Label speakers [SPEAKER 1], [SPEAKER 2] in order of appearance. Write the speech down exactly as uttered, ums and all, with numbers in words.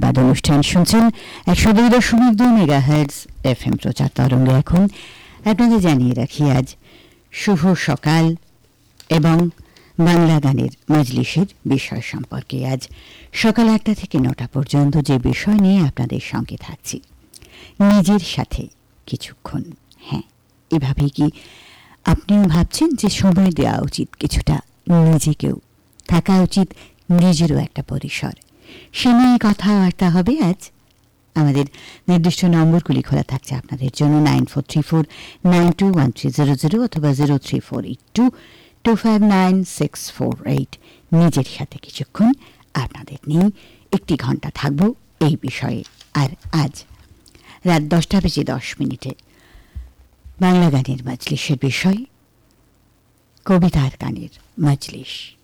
[SPEAKER 1] সংবাদ অনুষ্ঠান শুনছেন একশো দুই দশমিক দুই মেগাহার্টজ এফ এম প্রচার তরঙ্গে। এখন আপনাদের জানিয়ে রাখি আজ শুভ সকাল এবং বাংলা গানের মজলিসের বিষয় সম্পর্কে। আজ সকাল আটটা থেকে নটা পর্যন্ত যে বিষয় নিয়ে আপনাদের সঙ্গে থাকছি, নিজের সাথে কিছুক্ষণ। হ্যাঁ, এভাবেই কি আপনিও ভাবছেন যে সময় দেওয়া উচিত কিছুটা নিজেকেও, থাকা উচিত নিজেরও একটা পরিসর? সে নিয়ে কথাবার্তা হবে আজ। আমাদের নির্দিষ্ট নম্বরগুলি খোলা থাকছে আপনাদের জন্য, nine four three four nine two one three zero zero অথবা zero three four eight two two five nine six four eight. নিজের সাথে কিছুক্ষণ আপনাদের নিয়ে একটি ঘন্টা থাকব এই বিষয়ে। আর আজ রাত দশটা বেজে দশ মিনিটে বাংলা গানের মজলিসের বিষয় কবিতার গানের মজলিস।